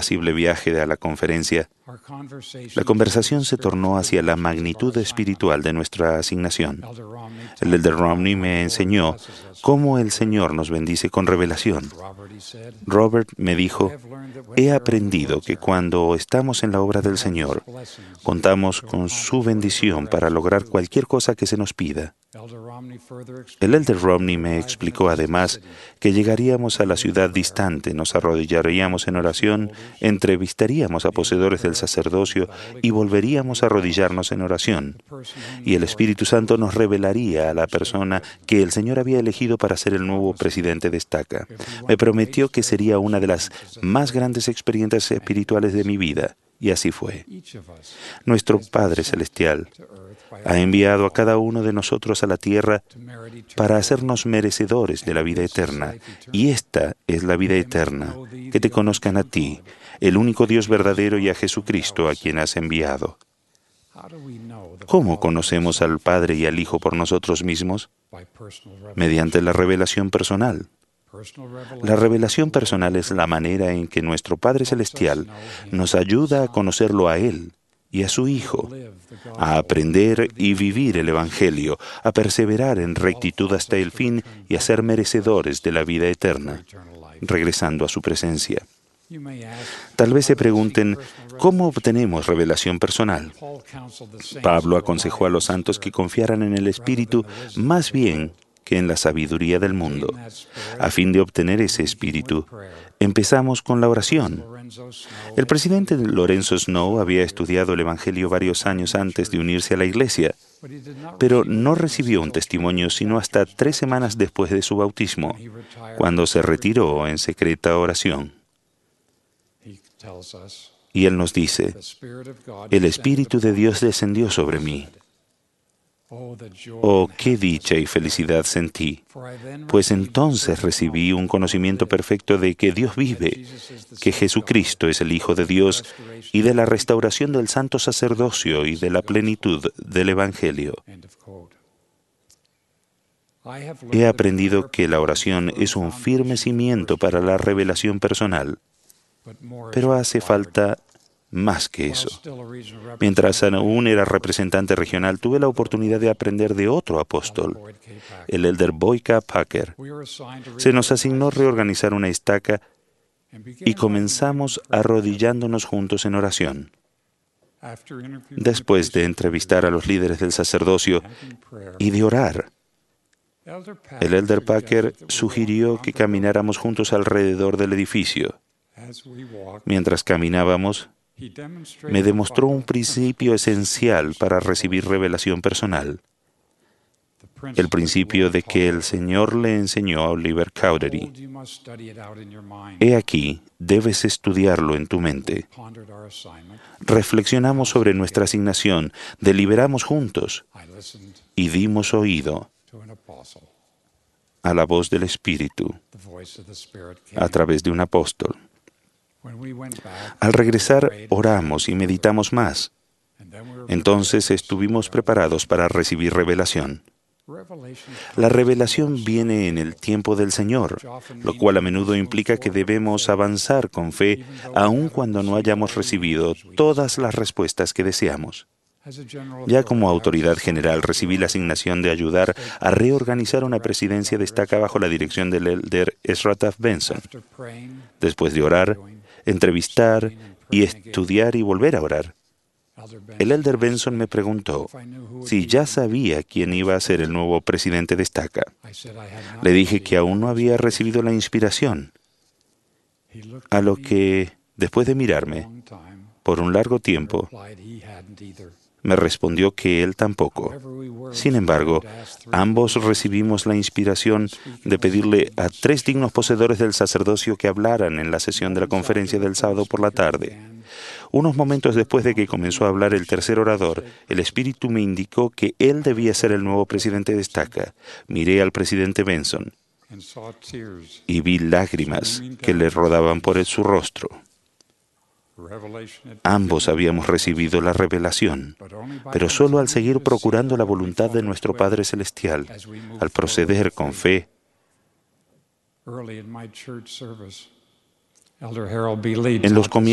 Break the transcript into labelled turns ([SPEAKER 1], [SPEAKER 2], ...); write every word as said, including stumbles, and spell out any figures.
[SPEAKER 1] apacible viaje a la conferencia, la conversación se tornó hacia la magnitud espiritual de nuestra asignación. El elder Romney me enseñó cómo el Señor nos bendice con revelación. Robert me dijo, he aprendido que cuando estamos en la obra del Señor, contamos con su bendición para lograr cualquier cosa que se nos pida. El elder Romney me explicó además que llegaríamos a la ciudad distante, nos arrodillaríamos en oración, entrevistaríamos a poseedores del sacerdocio y volveríamos a arrodillarnos en oración. Y el Espíritu Santo nos revelaría a la persona que el Señor había elegido para ser el nuevo presidente de Estaca. Me prometió que sería una de las más grandes experiencias espirituales de mi vida. Y así fue. Nuestro Padre Celestial ha enviado a cada uno de nosotros a la tierra para hacernos merecedores de la vida eterna. Y esta es la vida eterna, que te conozcan a ti, el único Dios verdadero, y a Jesucristo, a quien has enviado. ¿Cómo conocemos al Padre y al Hijo por nosotros mismos? Mediante la revelación personal. La revelación personal es la manera en que nuestro Padre Celestial nos ayuda a conocerlo a Él y a su Hijo, a aprender y vivir el Evangelio, a perseverar en rectitud hasta el fin y a ser merecedores de la vida eterna, regresando a su presencia. Tal vez se pregunten, ¿cómo obtenemos revelación personal? Pablo aconsejó a los santos que confiaran en el Espíritu más bien que en la sabiduría del mundo. A fin de obtener ese espíritu, empezamos con la oración. El presidente Lorenzo Snow había estudiado el Evangelio varios años antes de unirse a la iglesia, pero no recibió un testimonio sino hasta tres semanas después de su bautismo, cuando se retiró en secreta oración. Y él nos dice, el Espíritu de Dios descendió sobre mí. Oh, qué dicha y felicidad sentí, pues entonces recibí un conocimiento perfecto de que Dios vive, que Jesucristo es el Hijo de Dios, y de la restauración del santo sacerdocio y de la plenitud del Evangelio. He aprendido que la oración es un firme cimiento para la revelación personal, pero hace falta más que eso. Mientras aún era representante regional, tuve la oportunidad de aprender de otro apóstol, el elder Boyd K. Packer. Se nos asignó reorganizar una estaca y comenzamos arrodillándonos juntos en oración. Después de entrevistar a los líderes del sacerdocio y de orar, el elder Packer sugirió que camináramos juntos alrededor del edificio. Mientras caminábamos, me demostró un principio esencial para recibir revelación personal. El principio de que el Señor le enseñó a Oliver Cowdery. He aquí, debes estudiarlo en tu mente. Reflexionamos sobre nuestra asignación, deliberamos juntos y dimos oído a la voz del Espíritu a través de un apóstol. Al regresar, oramos y meditamos más. Entonces estuvimos preparados para recibir revelación. La revelación viene en el tiempo del Señor, lo cual a menudo implica que debemos avanzar con fe, aun cuando no hayamos recibido todas las respuestas que deseamos. Ya como autoridad general recibí la asignación de ayudar a reorganizar una presidencia de estaca bajo la dirección del elder Ezra Taft Benson. Después de orar, entrevistar y estudiar y volver a orar, el elder Benson me preguntó si ya sabía quién iba a ser el nuevo presidente de estaca. Le dije que aún no había recibido la inspiración, a lo que, después de mirarme por un largo tiempo, me respondió que él tampoco. Sin embargo, ambos recibimos la inspiración de pedirle a tres dignos poseedores del sacerdocio que hablaran en la sesión de la conferencia del sábado por la tarde. Unos momentos después de que comenzó a hablar el tercer orador, el Espíritu me indicó que él debía ser el nuevo presidente de estaca. Miré al presidente Benson y vi lágrimas que le rodaban por su rostro. Ambos habíamos recibido la revelación, pero solo al seguir procurando la voluntad de nuestro Padre Celestial, al proceder con fe. En los comienzos